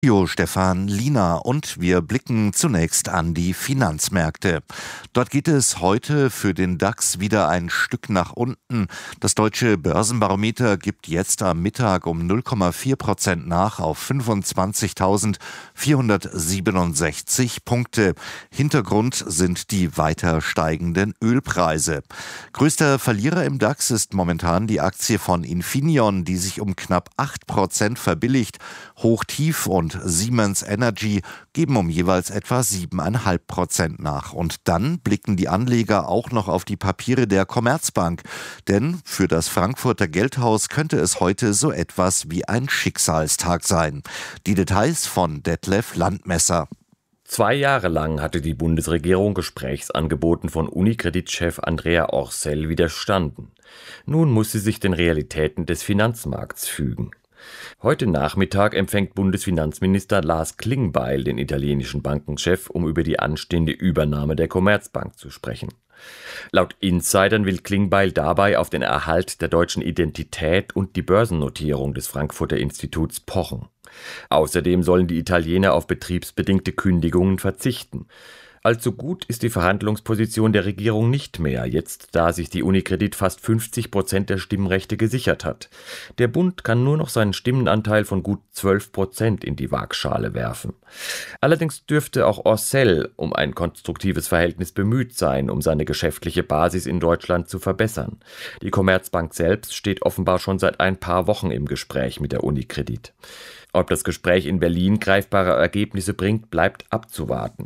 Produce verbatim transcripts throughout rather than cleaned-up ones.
Jo, Stefan Lina, und wir blicken zunächst an die Finanzmärkte. Dort geht es heute für den DAX wieder ein Stück nach unten. Das deutsche Börsenbarometer gibt jetzt am Mittag um null Komma vier Prozent nach auf fünfundzwanzigtausendvierhundertsiebenundsechzig Punkte. Hintergrund sind die weiter steigenden Ölpreise. Größter Verlierer im DAX ist momentan die Aktie von Infineon, die sich um knapp acht Prozent verbilligt. Hoch-Tief und Siemens Energy geben um jeweils etwa sieben Komma fünf Prozent nach. Und dann blicken die Anleger auch noch auf die Papiere der Commerzbank. Denn für das Frankfurter Geldhaus könnte es heute so etwas wie ein Schicksalstag sein. Die Details von Detlef Landmesser. Zwei Jahre lang hatte die Bundesregierung Gesprächsangeboten von Unicredit-Chef Andrea Orcel widerstanden. Nun muss sie sich den Realitäten des Finanzmarkts fügen. Heute Nachmittag empfängt Bundesfinanzminister Lars Klingbeil den italienischen Bankenchef, um über die anstehende Übernahme der Commerzbank zu sprechen. Laut Insidern will Klingbeil dabei auf den Erhalt der deutschen Identität und die Börsennotierung des Frankfurter Instituts pochen. Außerdem sollen die Italiener auf betriebsbedingte Kündigungen verzichten. Allzu gut ist die Verhandlungsposition der Regierung nicht mehr, jetzt da sich die Unicredit fast fünfzig Prozent der Stimmrechte gesichert hat. Der Bund kann nur noch seinen Stimmenanteil von gut zwölf Prozent in die Waagschale werfen. Allerdings dürfte auch Orcel um ein konstruktives Verhältnis bemüht sein, um seine geschäftliche Basis in Deutschland zu verbessern. Die Commerzbank selbst steht offenbar schon seit ein paar Wochen im Gespräch mit der Unicredit. Ob das Gespräch in Berlin greifbare Ergebnisse bringt, bleibt abzuwarten.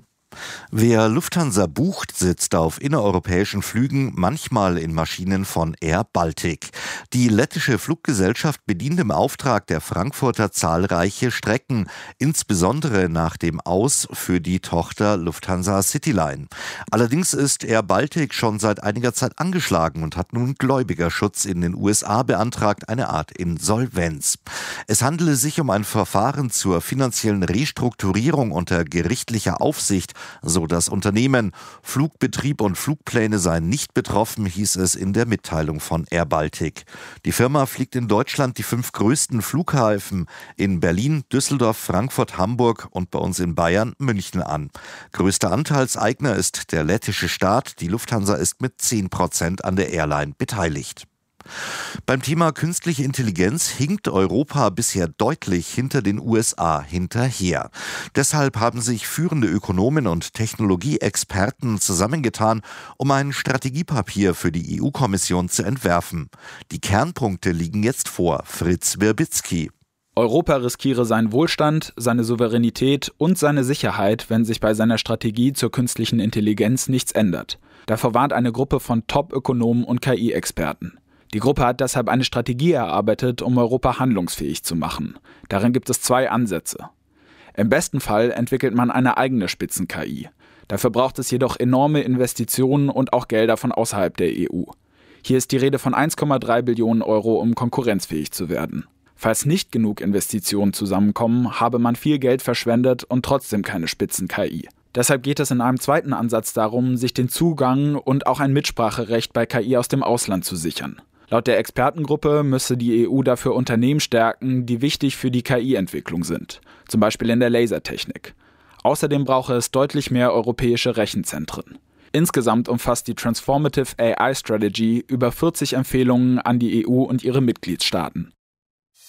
Wer Lufthansa bucht, sitzt auf innereuropäischen Flügen manchmal in Maschinen von Air Baltic. Die lettische Fluggesellschaft bedient im Auftrag der Frankfurter zahlreiche Strecken, insbesondere nach dem Aus für die Tochter Lufthansa Cityline. Allerdings ist Air Baltic schon seit einiger Zeit angeschlagen und hat nun Gläubigerschutz in den U S A beantragt, eine Art Insolvenz. Es handele sich um ein Verfahren zur finanziellen Restrukturierung unter gerichtlicher Aufsicht, so das Unternehmen. Flugbetrieb und Flugpläne seien nicht betroffen, hieß es in der Mitteilung von Air Baltic. Die Firma fliegt in Deutschland die fünf größten Flughäfen in Berlin, Düsseldorf, Frankfurt, Hamburg und bei uns in Bayern München an. Größter Anteilseigner ist der lettische Staat. Die Lufthansa ist mit zehn Prozent an der Airline beteiligt. Beim Thema künstliche Intelligenz hinkt Europa bisher deutlich hinter den U S A hinterher. Deshalb haben sich führende Ökonomen und Technologieexperten zusammengetan, um ein Strategiepapier für die E U-Kommission zu entwerfen. Die Kernpunkte liegen jetzt vor. Fritz Wirbitzky. Europa riskiere seinen Wohlstand, seine Souveränität und seine Sicherheit, wenn sich bei seiner Strategie zur künstlichen Intelligenz nichts ändert. Davor warnt eine Gruppe von Top-Ökonomen und K I-Experten. Die Gruppe hat deshalb eine Strategie erarbeitet, um Europa handlungsfähig zu machen. Darin gibt es zwei Ansätze. Im besten Fall entwickelt man eine eigene Spitzen-K I. Dafür braucht es jedoch enorme Investitionen und auch Gelder von außerhalb der E U. Hier ist die Rede von eins Komma drei Billionen Euro, um konkurrenzfähig zu werden. Falls nicht genug Investitionen zusammenkommen, habe man viel Geld verschwendet und trotzdem keine Spitzen-K I. Deshalb geht es in einem zweiten Ansatz darum, sich den Zugang und auch ein Mitspracherecht bei K I aus dem Ausland zu sichern. Laut der Expertengruppe müsse die E U dafür Unternehmen stärken, die wichtig für die K I-Entwicklung sind, zum Beispiel in der Lasertechnik. Außerdem brauche es deutlich mehr europäische Rechenzentren. Insgesamt umfasst die Transformative A I Strategy über vierzig Empfehlungen an die E U und ihre Mitgliedstaaten.